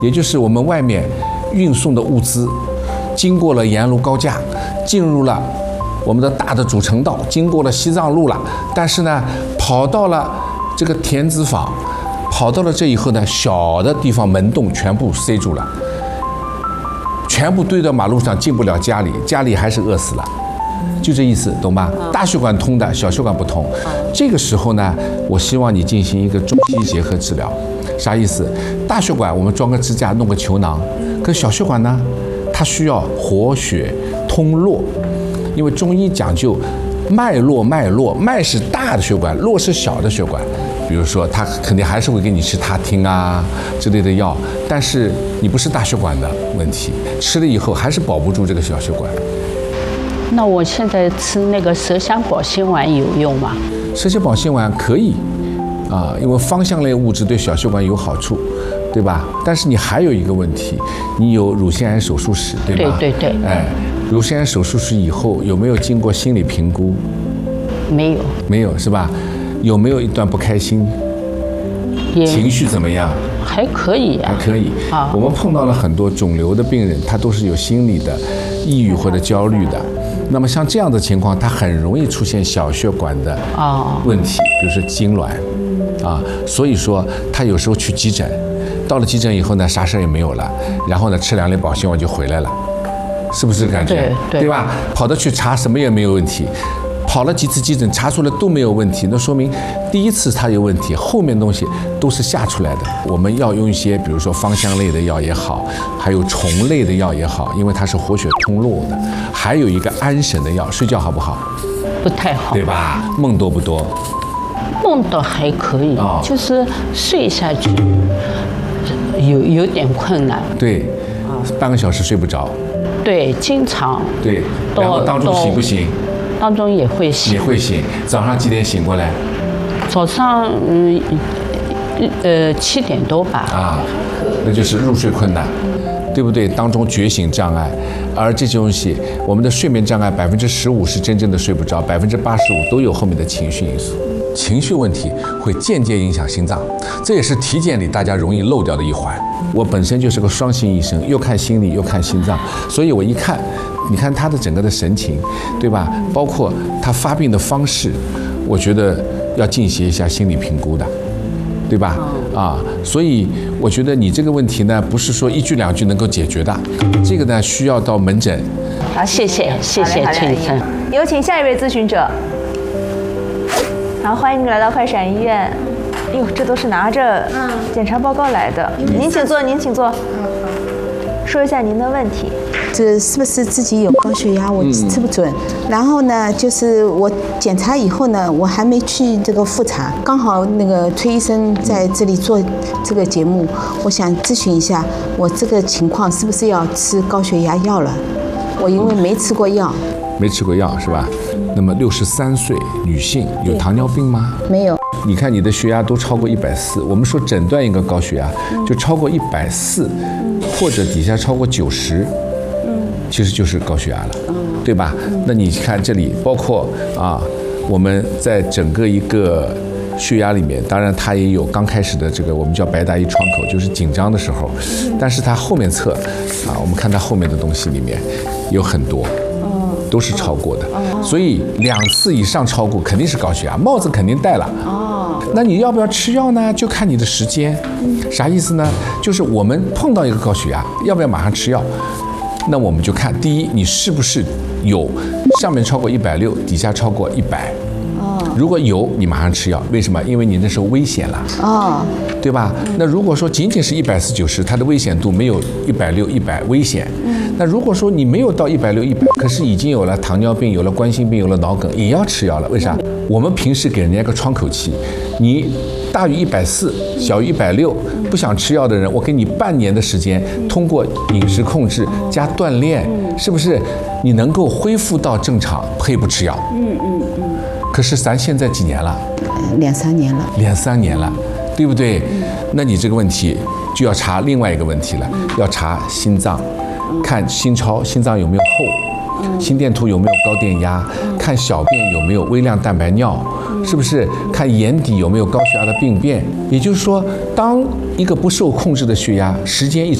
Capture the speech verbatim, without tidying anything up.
也就是我们外面运送的物资，经过了沿路高架，进入了我们的大的主城道，经过了西藏路了，但是呢，跑到了这个田子坊，跑到了这以后呢，小的地方门洞全部塞住了，全部堆到马路上，进不了家里，家里还是饿死了。就这意思，懂吧？大血管通的，小血管不通。这个时候呢，我希望你进行一个中西医结合治疗。啥意思？大血管我们装个支架，弄个球囊，可小血管呢，它需要活血通络，因为中医讲究脉络，脉络，脉是大的血管，络是小的血管。比如说，他肯定还是会给你吃他汀啊之类的药，但是你不是大血管的问题，吃了以后还是保不住这个小血管。 那我现在吃那个麝香保心丸有用吗？ 麝香保心丸可以，啊，因为芳香类物质对小血管有好处，对吧？但是你还有一个问题，你有乳腺癌手术史，对吧？ 对对对。 哎，乳腺癌手术史以后有没有经过心理评估？ 没有。 没有是吧？有没有一段不开心？情绪怎么样？ 还可以呀、 啊，还可以。啊，我们碰到了很多肿瘤的病人，他都是有心理的抑郁或者焦虑的。那么像这样的情况，它很容易出现小血管的问题，比如说痉挛，啊，所以说他有时候去急诊，到了急诊以后呢，啥事儿也没有了，然后呢吃两粒保心丸就回来了，是不是感觉？ 对 对, 对吧？跑到去查什么也没有问题。跑了几次急诊，查出来都没有问题，那说明第一次它有问题，后面东西都是下出来的。我们要用一些，比如说芳香类的药也好，还有虫类的药也好，因为它是活血通络的。还有一个安神的药，睡觉好不好？ 不太好， 对吧？梦多不多？ 梦倒还可以，哦、就是睡下去有有点困难。 对，半个小时睡不着。 对，经常。 对，然后当中醒不醒？ 当中也会醒， 也会醒。早上几点醒过来？ 早上嗯呃七点多吧。 啊，那就是入睡困难，对不对？当中觉醒障碍，而这些东西，我们的睡眠障碍百分之十五是真正的睡不着，百分之八十五都有后面的情绪因素。情绪问题会间接影响心脏，这也是体检里大家容易漏掉的一环。我本身就是个双性医生，又看心理又看心脏，所以我一看。你看他的整个的神情，对吧？包括他发病的方式，我觉得要进行一下心理评估的，对吧？啊，所以我觉得你这个问题呢，不是说一句两句能够解决的，这个呢需要到门诊。 好，谢谢，谢谢陈医生。 有请下一位咨询者。好，欢迎你来到快闪医院。哟，这都是拿着检查报告来的。您请坐，您请坐。说一下您的问题。 这是不是自己有高血压？我吃不准。嗯、然后呢，就是我检查以后呢，我还没去这个复查，刚好那个崔医生在这里做这个节目，我想咨询一下，我这个情况是不是要吃高血压药了？我因为没吃过药。 没吃过药是吧？那么六十三岁女性有糖尿病吗？ 没有。 你看你的血压都超过一百四，我们说诊断一个高血压，就超过一百四，或者底下超过九十。其实就是高血压了，对吧？那你看这里，包括啊，我们在整个一个血压里面，当然它也有刚开始的这个我们叫白大衣窗口，就是紧张的时候，但是它后面侧啊，我们看它后面的东西里面有很多，都是超过的，所以两次以上超过肯定是高血压，帽子肯定戴了。那你要不要吃药呢？就看你的时间，啥意思呢？就是我们碰到一个高血压，要不要马上吃药？那我们就看，第一，你是不是有上面超过一百六，底下超过一百？哦，如果有，你马上吃药。为什么？因为你那时候危险了。哦，对吧？那如果说仅仅是一百四九十，它的危险度没有一百六一百危险。嗯。那如果说你没有到一百六一百，可是已经有了糖尿病、有了冠心病、有了脑梗，也要吃药了。为啥？我们平时给人家一个窗口期，你大于一百四，小于一百六，不想吃药的人，我给你半年的时间，通过饮食控制加锻炼，是不是你能够恢复到正常，可以不吃药？嗯嗯嗯。可是咱现在几年了？ 两三年了。 两三年了，对不对？那你这个问题就要查另外一个问题了，要查心脏，看心超，心脏有没有厚。 心电图有没有高电压，看小便有没有微量蛋白尿，是不是看眼底有没有高血压的病变？也就是说，当一个不受控制的血压时间一